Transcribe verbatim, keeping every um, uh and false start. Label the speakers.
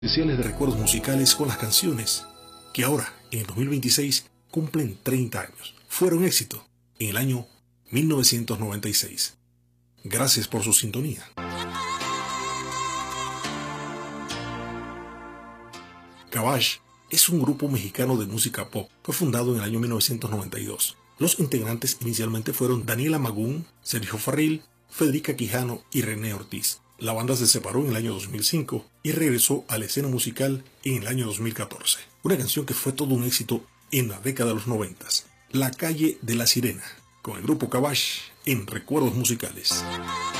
Speaker 1: especiales de recuerdos musicales con las canciones que ahora, en el dos mil veintiséis, cumplen treinta años. Fueron éxito en el año mil novecientos noventa y seis. Gracias por su sintonía. Cabbage es un grupo mexicano de música pop. Fue fundado en el año mil novecientos noventa y dos. Los integrantes inicialmente fueron Daniela Magún, Sergio Farril, Federica Quijano y René Ortiz. La banda se separó en el año dos mil cinco y regresó a la escena musical en el año dos mil catorce. Una canción que fue todo un éxito en la década de los noventas. La calle de la sirena, con el grupo Cabbage en Recuerdos Musicales.